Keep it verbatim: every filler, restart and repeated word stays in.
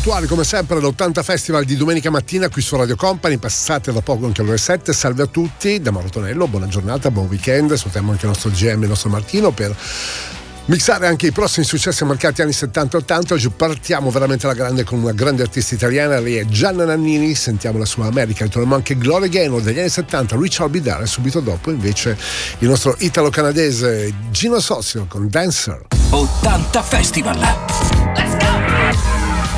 puntuali come sempre all'ottanta Festival di domenica mattina qui su Radio Company, passate da poco anche alle sette. Salve a tutti da Mauro Tonello, buona giornata, buon weekend. Salutiamo anche il nostro G M, il nostro Martino, per mixare anche i prossimi successi marcati anni settanta ottanta. Oggi partiamo veramente alla grande con una grande artista italiana, lei è Gianna Nannini, sentiamo la sua America, torniamo anche Gloria Gaynor degli anni settanta, Richard Bidare, e subito dopo invece il nostro italo-canadese Gino Sozio con Dancer. ottanta Festival. Let's go!